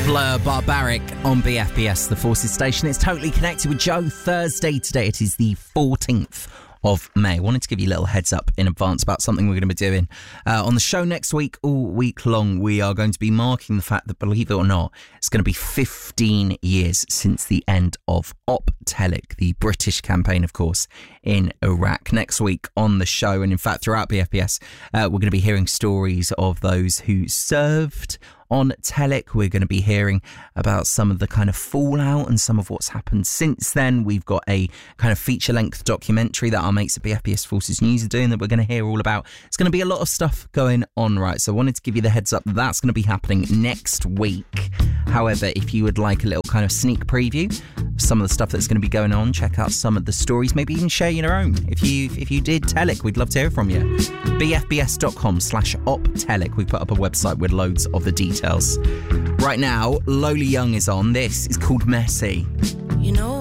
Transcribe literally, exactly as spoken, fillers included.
Blur, Barbaric on B F B S, the Forces station. It's Totally Connected with Joe. Thursday today. It is the fourteenth of May. I wanted to give you a little heads up in advance about something we're going to be doing uh, on the show next week. All week long, we are going to be marking the fact that, believe it or not, it's going to be fifteen years since the end of Op Telic, the British campaign, of course, in Iraq. Next week on the show, and in fact throughout B F B S, uh, we're going to be hearing stories of those who served on Telic. We're going to be hearing about some of the kind of fallout and some of what's happened since then. We've got a kind of feature-length documentary that our mates at B F B S Forces News are doing that we're going to hear all about. It's going to be a lot of stuff going on, right? So I wanted to give you the heads up that that's going to be happening next week. However, if you would like a little kind of sneak preview of some of the stuff that's going to be going on, check out some of the stories, maybe even share your own. If you if you did Telic, we'd love to hear from you. B F B S dot com slash op telic. We put up a website with loads of the details. Right now, Lola Young is on. This is called Messy. You know